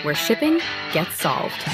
where shipping gets solved.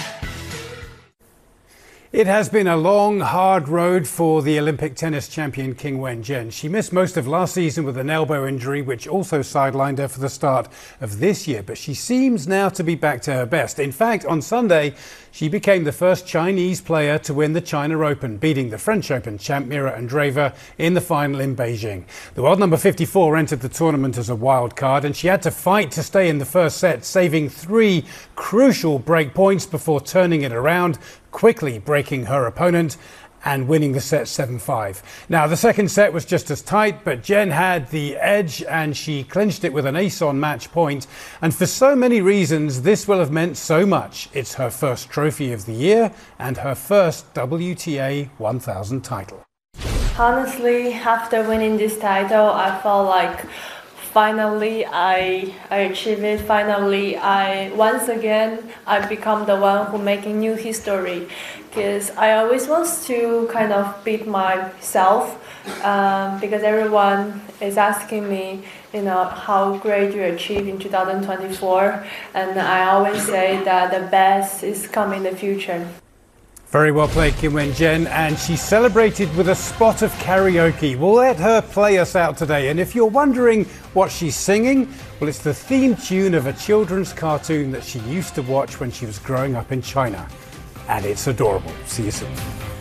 It has been a long, hard road for the Olympic tennis champion Qin Wenjuan. She missed most of last season with an elbow injury, which also sidelined her for the start of this year. But she seems now to be back to her best. In fact, on Sunday, she became the first Chinese player to win the China Open, beating the French Open champ Mira Andreeva in the final in Beijing. The world number 54 entered the tournament as a wild card, and she had to fight to stay in the first set, saving 3 crucial break points before turning it around, quickly breaking her opponent and winning the set 7-5. Now, the second set was just as tight, but Jen had the edge and she clinched it with an ace on match point. And for so many reasons, this will have meant so much. It's her first trophy of the year and her first WTA 1000 title. Honestly, after winning this title, I felt like finally I achieved it. Finally, once again I become the one who making new history, because I always want to kind of beat myself, because everyone is asking me, how great you achieved in 2024, and I always say that the best is coming in the future. Very well played, Qin Wenjuan, and she celebrated with a spot of karaoke. We'll let her play us out today, and if you're wondering what she's singing, well, it's the theme tune of a children's cartoon that she used to watch when she was growing up in China, and it's adorable. See you soon.